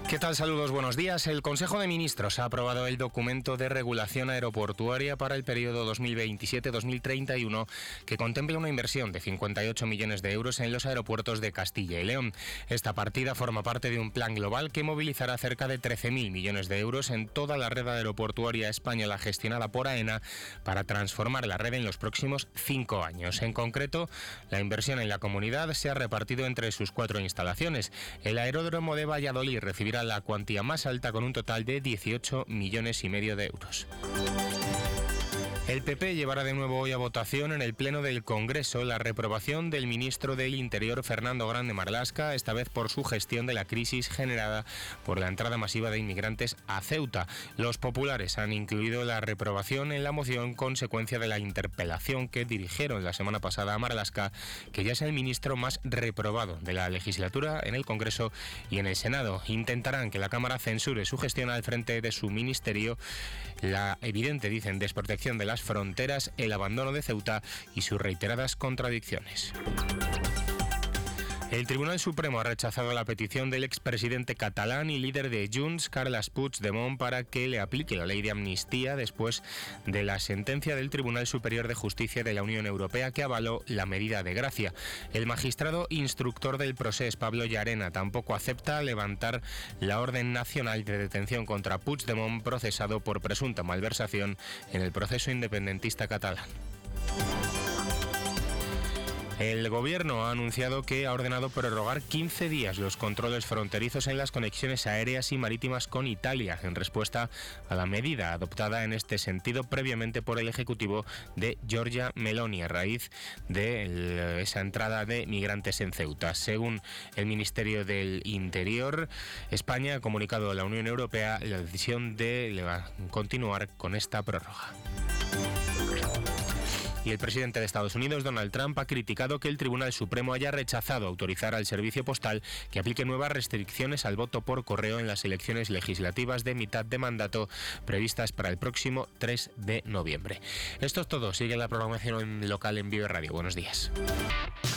¿Qué tal? Saludos, buenos días. El Consejo de Ministros ha aprobado el documento de regulación aeroportuaria para el periodo 2027-2031 que contempla una inversión de 58 millones de euros en los aeropuertos de Castilla y León. Esta partida forma parte de un plan global que movilizará cerca de 13.000 millones de euros en toda la red aeroportuaria española gestionada por AENA para transformar la red en los próximos 5 años. En concreto, la inversión en la comunidad se ha repartido entre sus 4 instalaciones. El aeródromo de Valladolid recibirá la cuantía más alta con un total de 18,5 millones de euros. El PP llevará de nuevo hoy a votación en el Pleno del Congreso la reprobación del ministro del Interior, Fernando Grande Marlaska, esta vez por su gestión de la crisis generada por la entrada masiva de inmigrantes a Ceuta. Los populares han incluido la reprobación en la moción consecuencia de la interpelación que dirigieron la semana pasada a Marlaska, que ya es el ministro más reprobado de la legislatura en el Congreso y en el Senado. Intentarán que la Cámara censure su gestión al frente de su ministerio, la evidente, dicen, desprotección de las fronteras, el abandono de Ceuta y sus reiteradas contradicciones. El Tribunal Supremo ha rechazado la petición del expresidente catalán y líder de Junts, Carles Puigdemont, para que le aplique la ley de amnistía después de la sentencia del Tribunal Superior de Justicia de la Unión Europea que avaló la medida de gracia. El magistrado instructor del procés, Pablo Llarena, tampoco acepta levantar la orden nacional de detención contra Puigdemont, procesado por presunta malversación en el proceso independentista catalán. El Gobierno ha anunciado que ha ordenado prorrogar 15 días los controles fronterizos en las conexiones aéreas y marítimas con Italia, en respuesta a la medida adoptada en este sentido previamente por el Ejecutivo de Giorgia Meloni a raíz de esa entrada de migrantes en Ceuta. Según el Ministerio del Interior, España ha comunicado a la Unión Europea la decisión de continuar con esta prórroga. Y el presidente de Estados Unidos, Donald Trump, ha criticado que el Tribunal Supremo haya rechazado autorizar al servicio postal que aplique nuevas restricciones al voto por correo en las elecciones legislativas de mitad de mandato previstas para el próximo 3 de noviembre. Esto es todo. Sigue la programación local en Vive Radio. Buenos días.